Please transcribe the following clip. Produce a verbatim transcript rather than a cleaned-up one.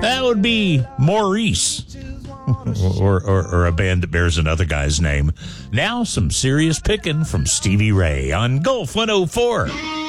That would be Maurice. or, or, or a band that bears another guy's name. Now, some serious picking from Stevie Ray on Golf one oh four.